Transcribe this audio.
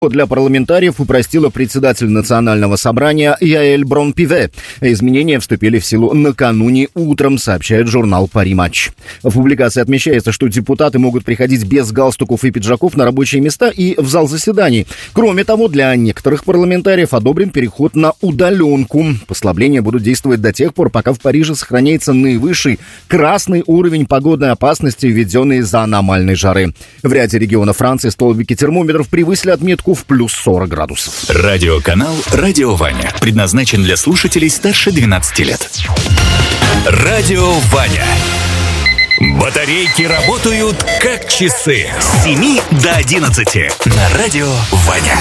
Для парламентариев упростила председатель национального собрания Яэль Брон-Пиве. Изменения вступили в силу накануне утром, сообщает журнал «Пари Матч». В публикации отмечается, что депутаты могут приходить без галстуков и пиджаков на рабочие места и в зал заседаний. Кроме того, для некоторых парламентариев одобрен переход на удаленку. Послабления будут действовать до тех пор, пока в Париже сохраняется наивысший красный уровень погодной опасности, введенный из-за аномальной жары. В ряде регионов Франции столбики термометров превысили отметку в плюс 40 градусов. Радиоканал «Радио Ваня» предназначен для слушателей старше 12 лет. Радио Ваня. Батарейки работают как часы с 7 до 11 на Радио Ваня.